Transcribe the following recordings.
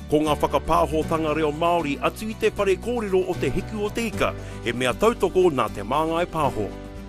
Ko ngā whakapāhotanga reo Māori atu i te whare kōrero o te hiku o te ika, he mea tautoko nā te māngai pāho.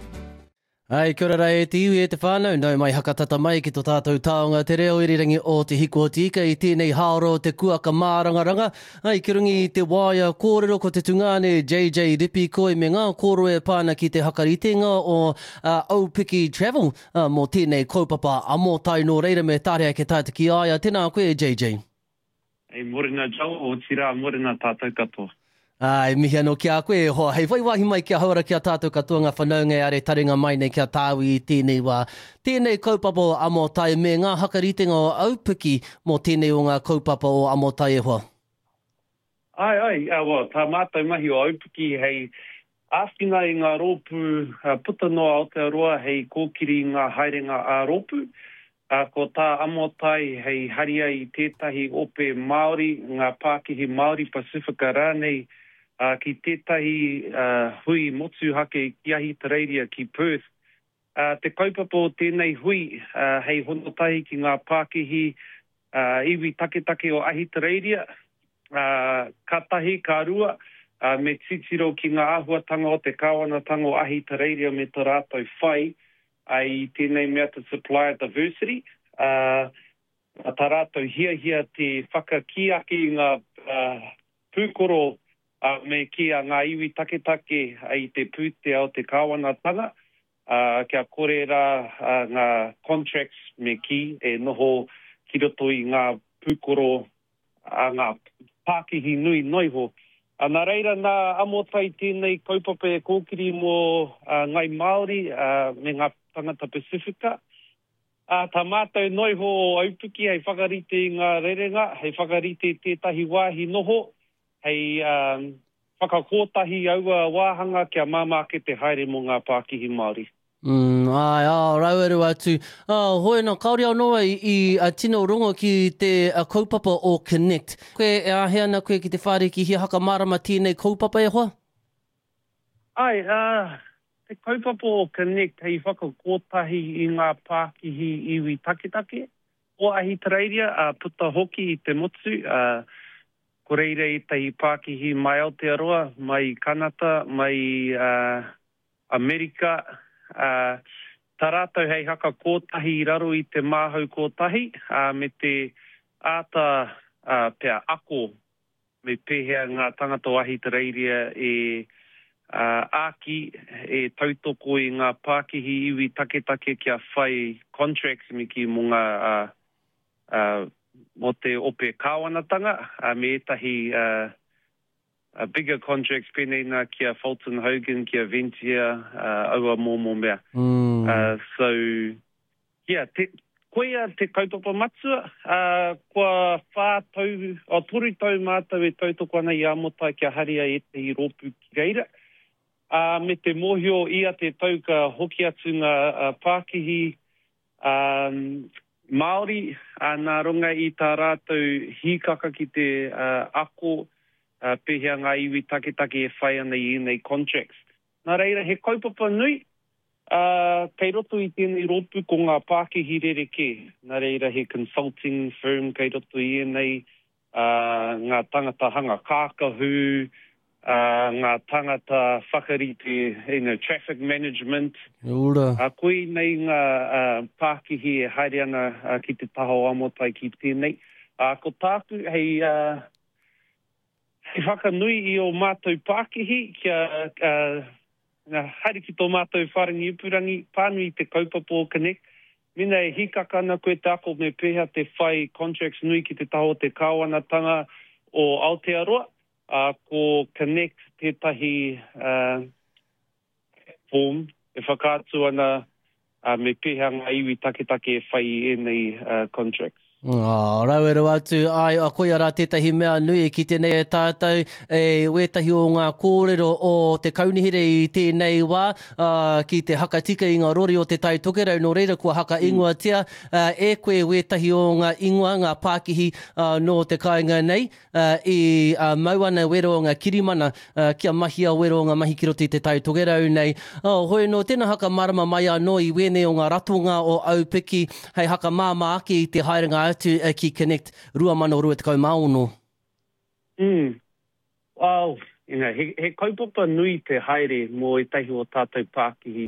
Ai, kia ora rā e te iwi e te whānau, nau mai hakatata mai ki tō tātou taonga te reo irirangi o te hiku o te ika i tēnei haoro te kuaka mārangaranga. Ai, ki rungi te waia kōrero ko te tungane JJ Ripi koe me ngā kōroe pāna ki te hakaritenga o Aupiki Travel mō tēnei kaupapa amotai no reira me tārea ke tāta ki aia. Tēnā koe JJ. Ei morena jau o tira morena tātou katoa. Ai, mihi anō kia koe, hei waiwahi mai kia haura kia tātou katoa ngā whanaunga are taringa mai nei kia tāwi i tēnei wā. Tēnei kaupapa o Amotai me ngā hakaritenga o Aupiki mō tēnei o ngā kaupapa o Amotai e hoa. Ai, tā mātou mahi o Aupiki hei āwhina i ngā rōpū puta noa Aotearoa hei kōkiri ngā haerenga a rōpū. Ko tā Amotai hei haria i tētahi ope Māori, ngā Pākihi Māori Pasifika rānei, ki tētahi hui motu hake ki ahi Tareiria ki Perth. Te kaupapa o tēnei hui hei honotahi ki ngā Pākihi iwi take o ahi Tareiria, ka tahi, ka rua, me titiro ki ngā āhuatanga o te kāwanatanga o ahi Tareiria me tā rātou whai, ai tēnei mea te supplier diversity. Tā rātou hia te whakakiake i ngā pūkoro me kia ngā iwi take ai te pūtea o te kāwanatanga. Kia kore rā ngā contracts me ki e noho ki roto i ngā pūkoro ngā Pākihi nui noiho. Nā reira nā Amotai tēnei kaupapa e kōkiri mō ngai Māori me ngā tangata Pasifika. Tā mātou noiho o Aupiki hei whakarite i ngā rerenga, hei whakarite tētahi wāhi noho, hei whakakotahi aua wāhanga kia māmake te haere mō ngā Pākihi Māori. Ai, raueru atu. Hoi nā, kaori au noa i tino rongo ki te kaupapa o Connect. Koe e ahe ana koe ki te whare ki hia haka marama tēnei kaupapa e hoa? Ai, te kaupapa o Connect hei whakakotahi i ngā Pākihi iwi take. O ahi Tareiria, puta hoki i te motu, ko reire i tei Pākihi mai Aotearoa, mai Kanata, mai Amerika. Tā rātou hei haka kōtahi i raro i te māhau kōtahi, me te āta pia ako me pēhea ngā tangata o ahi Tareiria e āki e tautoko i ngā Pākihi iwi take kia whai contracts me ki mō ngā mo te ope kāwanatanga, me etahi bigger contracts pēnei nā kia Fulton Hogan, kia Ventia, aua mō mea. So, yeah, koea te kaupapa matua, kua whātau, o toru tau mātou e tautoko ana i Amotai kia haria e te i rōpū ki reira. Me te mōhio ia te tauka hoki atu ngā Pākihi Māori, nā runga i tā rātou hikaka ki te ako, pēhea ngā iwi take e whai ana i nei contracts. Nā reira, he kaupapa nui, kei roto i tēnei rōpū ko ngā Pākihi rereke. Nā reira, he consulting firm kei roto i nei, ngā tangata hanga kākahu, ngā tangata whakarite, traffic management. Koe nei ngā Pākihi e haere ana ki te taho Amotai ki tēnei. Ko tāku, hei whakanui i o mātou Pākihi, kia haere ki tō mātou wharangi upurangi, pānui te kaupapa o Connect. Mina e hikaka ana koe te ako me pēhea te whai contracts nui ki te taho te kāwanatanga o Aotearoa, ko Connect tētahi form e whakātu ana me pēhea ngā iwi take e whai e nei contracts. Rauero atu, ai, a koia rā tētahi mea nui ki tēnei e tātou, wētahi o ngā kōrero o te kaunihere i tēnei wā, ki te hakatika i ngā rori o te tai tokerau, no reira kua haka ingoa tia, e koe wētahi o ngā ingoa, ngā Pākihi no te kāinga nei, i mauana wero o ngā kirimana, kia mahia wero o ngā mahi ki roti te tai tokerau nei. Hoi no tēnā haka marama mai anō i wēne o ngā ratonga o Aupiki, hei haka māma ake i te haerenga atu ki Connect 2022 maono. Well, he kaupapa nui te haere mō e tahi o tātou Pākihi.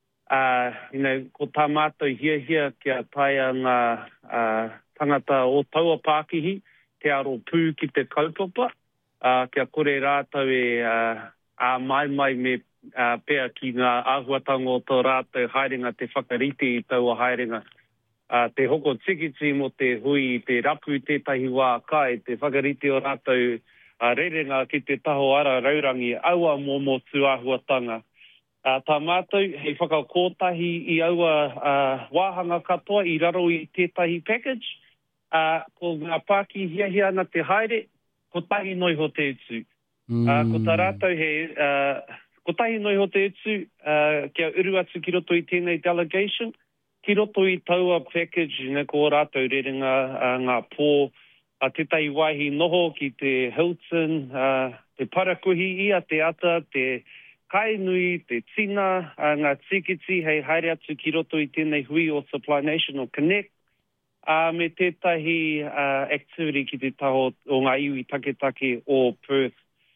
Ko tā mātou hia kia taia ngā tangata o taua Pākihi, te aro pū ki te kaupapa, kia kore rātou a mai me pēr ki ngā āhuatanga o tō rātou haerenga te whakarite i taua haerenga. Te hoko tikiti mo te hui, te rapu tētahi wā kai, te whakarite o rātou rerenga ki te taho ara raurangi, aua mō tū āhuatanga. Tā mātou, hei whakakotahi i aua wāhanga katoa i raro i tētahi package, ko ngā pāki hia ana te haere, ko tahi noi ho te utu. Ko tā rātou ko tahi noi ho te utu, kia uru atu ki roto i tēnei delegation, ki roto i taua package, ko rātou rerenga ngā pō, tētahi waihi noho ki te Hilton, te Parakuhi ia, te ata, te Kainui, te tina, ngā tikiti, hei haere atu ki roto i tēnei hui o Supply Nation o Connect, me tētahi activity ki te taho o ngā iwi taketake o Perth.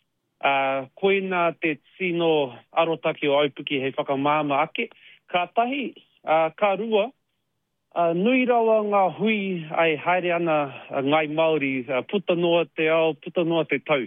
Koina te tino arotake o Aupuki hei whakamāma ake, ka tahi, ka rua, nui rawa ngā hui ai haere ana ngai Māori, puta noa te ao, puta noa te tau.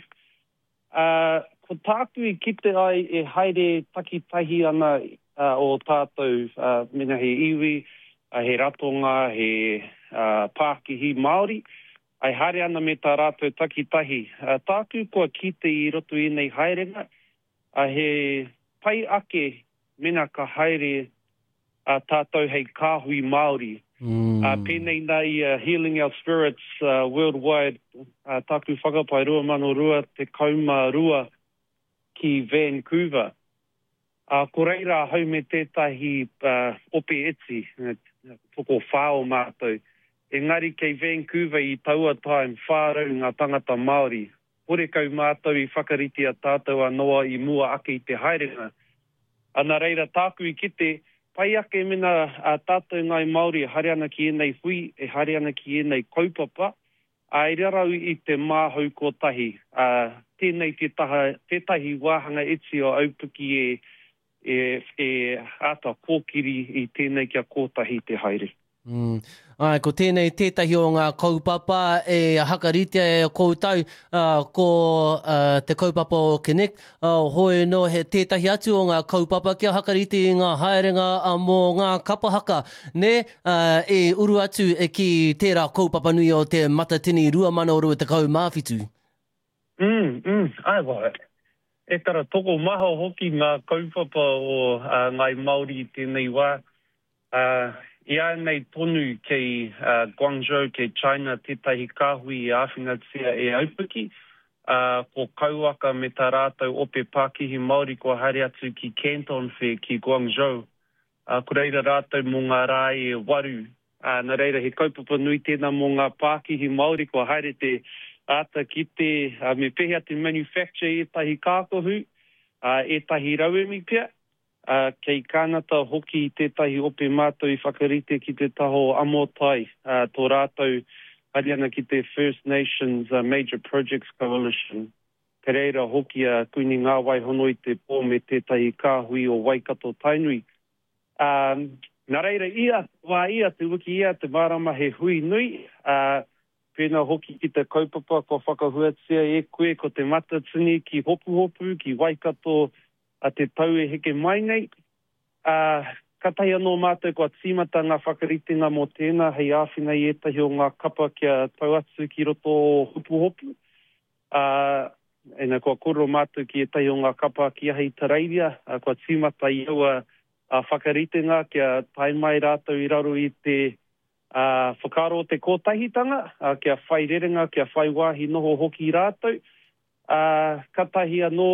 Ko tāku i kite ai e haere takitahi ana o tātou, mena he iwi, he ratonga, he Pākihi Māori, ai haere ana me tā rātou takitahi. Tāku kua kite i roto i nei haerenga, he pai ake mena ka haere tātou hei kāhui Māori. Pēnei nei Healing Our Spirits Worldwide, tāku whakapai 2002 te kauma rua ki Vancouver. Ko reira hau me tētahi ope eti, toko whao mātou. Engari kei Vancouver i taua time whārau ngā tangata Māori. Hore kau mātou i whakariti a tātou anoa i mua ake i te haerenga. Ana reira tāku i kite, pai ake mena tātou ngai Māori e haere ana ki enei hui, e haere ana ki enei kaupapa, ai rarau i te māhau ko tahi. Tēnei tētahi wāhanga eti o Aupuki e ata kōkiri i tēnei kia kōtahi te haere. Ai, ko tēnei tētahi o ngā kaupapa e hakarite e koutou ko te kaupapa o Connect. Hoi no he tētahi atu o ngā kaupapa kia hakarite i ngā haerenga mō ngā kapahaka. Ne, e uru atu e ki tērā kaupapa nui o te matatini 2022 māwhitu. Ai wai. E tara toko maho hoki ngā kaupapa o ngai Māori tēnei wā. Ia nei tonu kei Guangzhou, kei China, tētahi kāhui i āwhingatia e Aupuki. Ko kauaka me tā rātou ope Pākihi Māori ko haere atu ki Canton Fair ki Guangzhou. Ko reira rātou mō ngā rā e waru. Nā reira he kaupapa nui tēnā mō ngā Pākihi Māori ko haere te ata ki te me pehea te manufacture e tahi kākohu, e tahi rauemi pia. Kei kānata hoki i tētahi ope mātou i whakarite ki te taho Amotai, tō rātou hariana ki te First Nations Major Projects Coalition. Te reira hoki kuini ngā waihono i te pō me tētahi kāhui o Waikato Tainui. Nā reira ia, te wiki ia, te marama he hui nui, pēnā hoki ki te kaupapa ko whakahuatia e koe ko te matatini ki hopu, ki Waikato, te tau e heke mai nei. Ka tahi anō mātou kua tīmata ngā whakaritenga mō tēnā, hei āwhina i etahi o ngā kapa kia tau atu ki roto hopu. Ena kua koro mātou ki etahi o ngā kapa ki ahi Tareiria, kua tīmata i aua whakaritenga kia tai mai rātou i raro i te whakaro te kōtahitanga, kia whai rerenga, kia whai wāhi noho hoki rātou. Ka tahi anō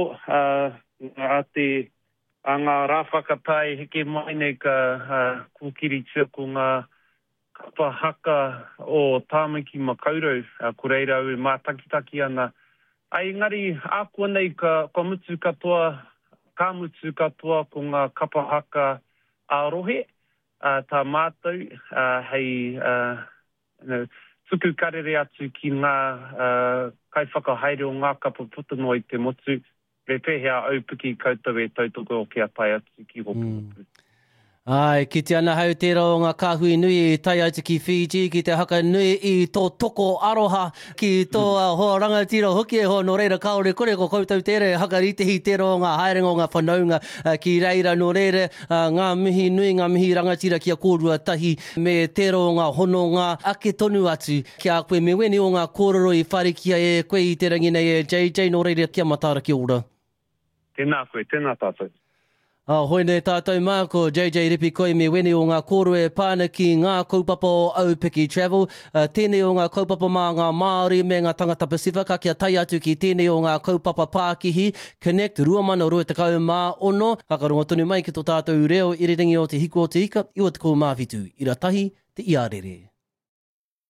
ngā rāwhakatai heke mai nei ka kūkiri tia ko ngā kapa haka o Tāmaki Makaurau, ko reira au mātakitaki ana. Ai ngari ākua nei ka mutu katoa, ka mutu katoa ko ngā kapa haka ārohe, tā mātou, hei tuku karere atu ki ngā kaiwhakahaere o ngā kapa putanoi te motu, re pēhea aupiki koutou e tautoko o kia tai atu ki hopu. Ai, ki te ana hau tērā o ngā kāhui nui i tai atu ki Fiji, ki te haka nui i tō toko aroha, ki tō hoa rangatira hoki e ho no reira kaore kore ko koutou tere haka ritehi tērā o ngā haerenga o ngā whanaunga ki reira no reira ngā mihi nui, ngā mihi rangatira kia kōrua tahi me tērā o ngā hono ngā ake tonu atu ki a koe me weni o ngā kōrero i wharekia e koe i te rangi nei e JJ no reira kia matara ki ora. Tēnā koe, tēnā tātou. Hoi nei tātou mā ko JJ Ripi koe me weni o ngā kōrue pāna ki ngā kaupapa o Aupiki Travel. Tēnei o ngā kaupapa mā ngā Māori me ngā tangata Pasifika kia tai atu ki tēnei o ngā kaupapa Pākihi. Connect 2,200 mā ono. Whakarongo tonu mai ki tō tātou reo iriringi o te hiku o te ika. Iwa te kou mawhitu. Ira tahi te iarere.